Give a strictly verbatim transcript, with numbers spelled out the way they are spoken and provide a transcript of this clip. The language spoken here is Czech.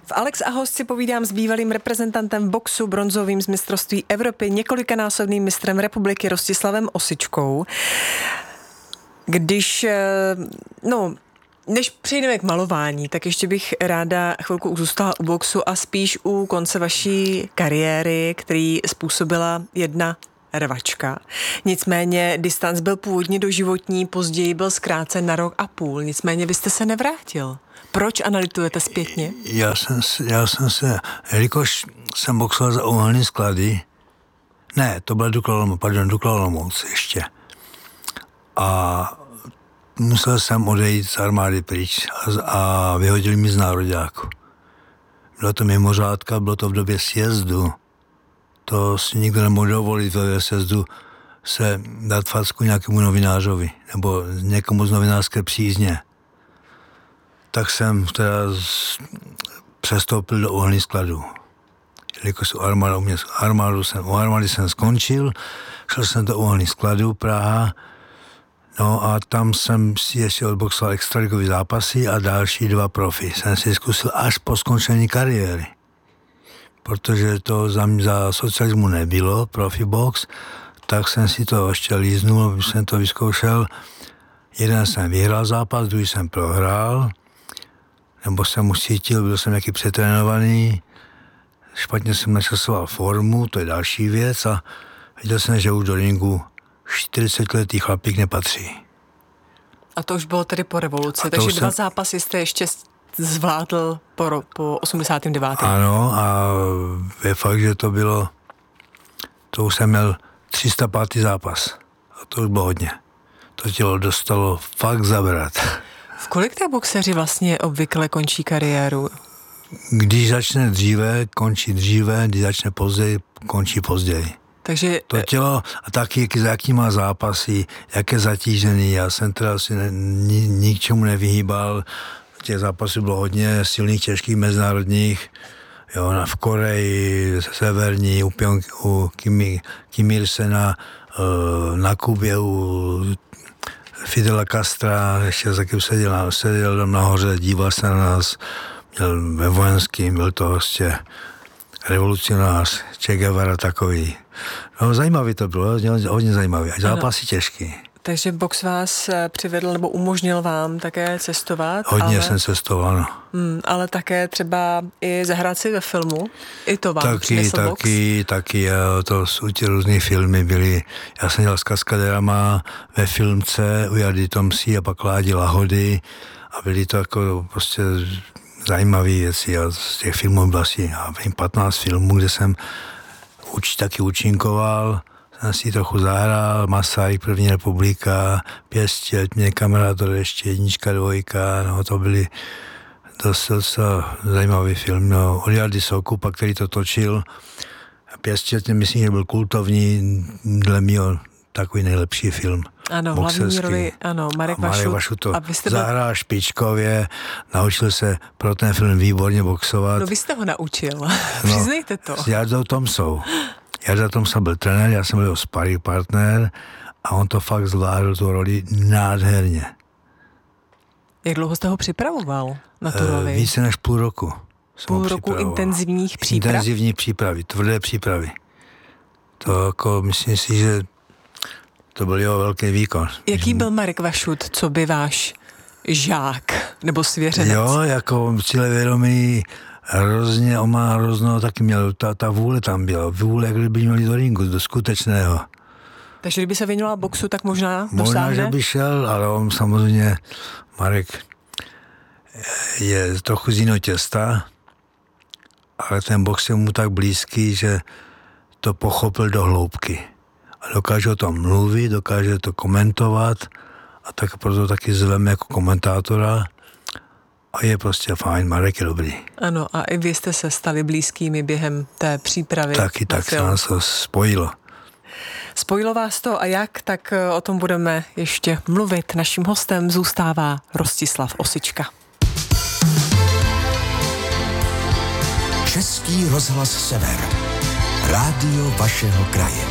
V Alex a host si povídám s bývalým reprezentantem boxu, bronzovým z mistrovství Evropy, několikanásobným mistrem republiky Rostislavem Osičkou. Když, no, než přejdeme k malování, tak ještě bych ráda chvilku zůstala u boxu a spíš u konce vaší kariéry, který způsobila jedna rvačka. Nicméně distanc byl původně doživotní, později byl zkrácen na rok a půl, nicméně vy jste se nevrátil. Proč analytujete zpětně? Já jsem, já jsem se, jelikož jsem boxoval za uhelný sklady, ne, to byl Dukla Olomouc, pardon, Dukla Olomouc ještě. A musel jsem odejít z armády pryč a, a vyhodili mi z nároďáku. Bylo to mimořádka, bylo to v době sjezdu. To si nikdo nemohl dovolit ve sjezdu se dát facku nějakému novinářovi nebo někomu z novinářské přízně. Tak jsem teda z, přestoupil do uhelných skladů. Jelikož u armádu, mě, armádu jsem, u armády jsem skončil, šel jsem do uhelných skladů Praha, no a tam jsem si ještě odboxoval extraligový zápasy a další dva profi. Jsem si zkusil až po skončení kariéry. Protože to za, za socialismu nebylo, profi box, tak jsem si to ještě líznul, jsem to vyzkoušel. Jeden jsem vyhrál zápas, druhý jsem prohrál, nebo jsem mu cítil, byl jsem nějaký přetrénovaný, špatně jsem načasoval formu, to je další věc a viděl jsem, že už do ringu čtyřicetiletý chlapík nepatří. A to už bylo tedy po revoluci, takže dva jsem... zápasy jste ještě zvládl po, po osmdesátém devátém Ano, a je fakt, že to bylo, to už jsem měl tři sta pátý zápas. A to už bylo hodně. To tělo dostalo fakt zabrat. V kolik tak boxeři vlastně obvykle končí kariéru? Když začne dříve, končí dříve, když začne později, končí později. Takže... To tělo a taky, jaký má zápasy, jak je zatížený. Já jsem teda si ne, ni, ničemu nevyhýbal. Těch zápasů bylo hodně silných, těžkých, mezinárodních. Jo, v Koreji, severní, u, Pyong, u Kim, Kim Il-sena, na Kubě, u Fidela Castra, ještě za kým seděl, seděl tam nahoře, díval se na nás, měl ve vojenským, byl to prostě revolucionář, Che Guevara takový. No, zajímavý to bylo, hodně, hodně zajímavý, a zápasy těžký. Takže box vás přivedl nebo umožnil vám také cestovat? Hodně ale, jsem cestoval, no. Mm, ale také třeba i zahrát si ve filmu? I to vám taky, přinesl taky, box? Taky, taky, to jsou ti různý filmy byly. Já jsem dělal s kaskaderama ve filmce u Jardy Tomsí a pak Ládi Lahody a byly to jako prostě zajímavé věci a z těch filmů bylo asi patnáct filmů, kde jsem uč, taky účinkoval. Jsem si trochu zahrál, Masaryk, První republika, Pěstět, mě kamarád, ještě jednička, dvojka, no to byly dost, dost zajímavý film, no, od Jardy Soukupa, který to točil. Pěstět, myslím, že byl kultovní, dle mého takový nejlepší film. Ano, hlavní roli, ano, Marek Vašut. Marek Vašut to zahrál byl... špičkově, naučil se pro ten film výborně boxovat. No vy jste ho naučil, no, přiznejte to. S Jardou Tomsou. Jarda Tomsa byl trenér, já jsem byl jeho sparring partner a on to fakt zvládl tu roli nádherně. Jak dlouho jste ho připravoval na tu roli? E, více než půl roku. Půl roku intenzivních příprav? Intenzivní přípravy, tvrdé přípravy. To jako, myslím si, že to byl jeho velký výkon. Jaký byl Marek Vašut, co by váš žák nebo svěřenec? Jo, jako cílevědomý, hrozně, on má hrozno, taky měl, ta, ta vůle tam byla, vůle, jak kdyby měli do ringu, do skutečného. Takže kdyby se věnoval boxu, tak možná dosáhne? Možná, že by šel, ale on samozřejmě, Marek, je trochu z jiného těsta, ale ten box je mu tak blízký, že to pochopil do hloubky. A dokáže o tom mluvit, dokáže to komentovat a tak proto taky zveme jako komentátora. A je prostě fajn, Marek je dobrý. Ano, a i vy jste se stali blízkými během té přípravy. Taky tak se nás to spojilo. Spojilo vás to a jak, tak o tom budeme ještě mluvit. Naším hostem zůstává Rostislav Osička. Český rozhlas Sever. Rádio vašeho kraje.